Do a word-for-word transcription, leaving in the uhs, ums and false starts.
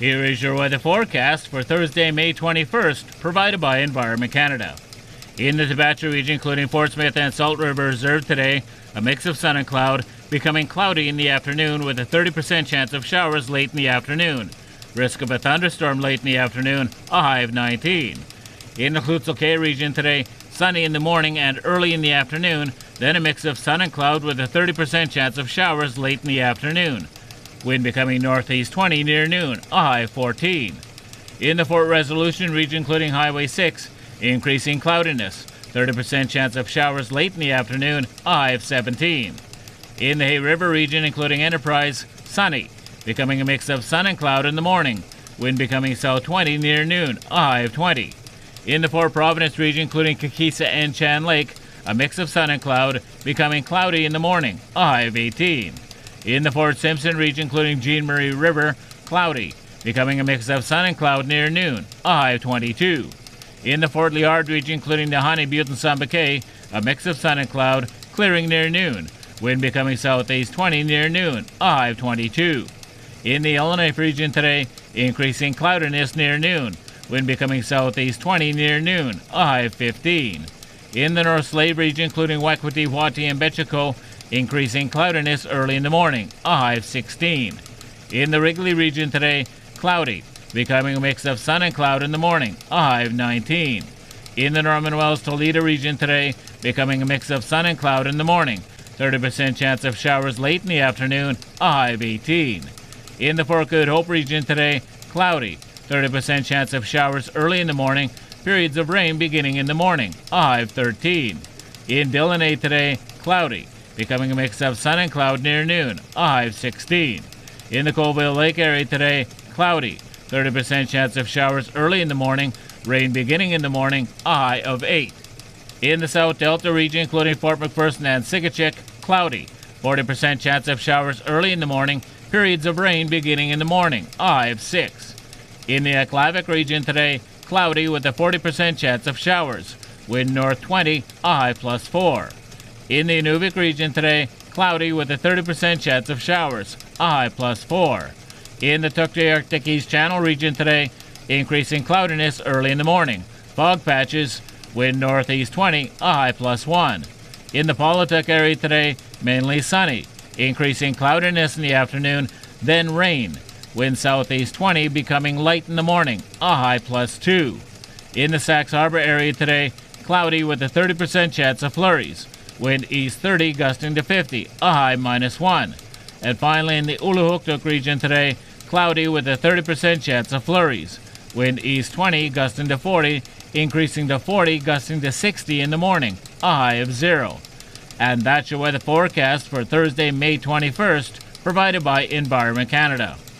Here is your weather forecast for Thursday, May twenty-first, provided by Environment Canada. In the Tabacho region, including Fort Smith and Salt River Reserve today, a mix of sun and cloud, becoming cloudy in the afternoon with a thirty percent chance of showers late in the afternoon. Risk of a thunderstorm late in the afternoon, a high of nineteen. In the Lutzel K'e region today, sunny in the morning and early in the afternoon, then a mix of sun and cloud with a thirty percent chance of showers late in the afternoon. Wind becoming northeast twenty near noon, a high of fourteen. In the Fort Resolution region, including Highway six, increasing cloudiness, thirty percent chance of showers late in the afternoon, a high of seventeen. In the Hay River region, including Enterprise, sunny, becoming a mix of sun and cloud in the morning. Wind becoming south twenty near noon, a high of twenty. In the Fort Providence region, including Kakisa and Chan Lake, a mix of sun and cloud, becoming cloudy in the morning, a high of eighteen. In the Fort Simpson region, including Jean Marie River, cloudy, becoming a mix of sun and cloud near noon, a high of twenty-two. In the Fort Liard region, including Nahanni, Butte, and Samba-Cay, a mix of sun and cloud, clearing near noon. Wind becoming southeast twenty near noon, a high of twenty-two. In the Yellowknife region today, increasing cloudiness near noon. Wind becoming southeast twenty near noon, a high of fifteen. In the North Slave region, including Wakwati, Huati, and Betchako, increasing cloudiness early in the morning, a high of sixteen. In the Wrigley region today, cloudy, becoming a mix of sun and cloud in the morning, a high of nineteen. In the Norman Wells Toledo region today, becoming a mix of sun and cloud in the morning, thirty percent chance of showers late in the afternoon, a high of eighteen. In the Fort Good Hope region today, cloudy, thirty percent chance of showers early in the morning, periods of rain beginning in the morning, a high of thirteen. In Delaunay today, cloudy, becoming a mix of sun and cloud near noon, a high of sixteen. In the Colville Lake area today, cloudy, thirty percent chance of showers early in the morning, rain beginning in the morning, a high of eight. In the South Delta region, including Fort McPherson and Sigachik, cloudy, forty percent chance of showers early in the morning, periods of rain beginning in the morning, a high of six. In the Aklavik region today, cloudy with a forty percent chance of showers, wind north twenty, a high plus four. In the Inuvik region today, cloudy with a thirty percent chance of showers, a high plus four. In the Tuktoy Arctic East Channel region today, increasing cloudiness early in the morning, fog patches, wind northeast twenty, a high plus one. In the Paulatuk area today, mainly sunny, increasing cloudiness in the afternoon, then rain, wind southeast twenty, becoming light in the morning, a high plus two. In the Sax Harbor area today, cloudy with a thirty percent chance of flurries, wind east thirty, gusting to fifty, a high minus one. And finally, in the Uluhuktuk region today, cloudy with a thirty percent chance of flurries, wind east twenty, gusting to forty, increasing to forty, gusting to sixty in the morning, a high of zero. And that's your weather forecast for Thursday, May twenty-first, provided by Environment Canada.